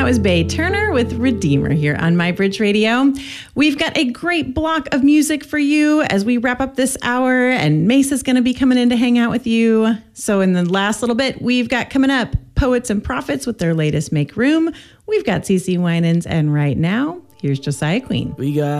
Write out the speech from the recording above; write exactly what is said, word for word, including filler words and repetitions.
was Bay Turner with Redeemer here on MyBridge Radio. We've got a great block of music for you as we wrap up this hour, and Mesa's going to be coming in to hang out with you. So in the last little bit, we've got coming up Poets and Prophets with their latest Make Room. We've got CeCe Winans, and right now, here's Josiah Queen. We got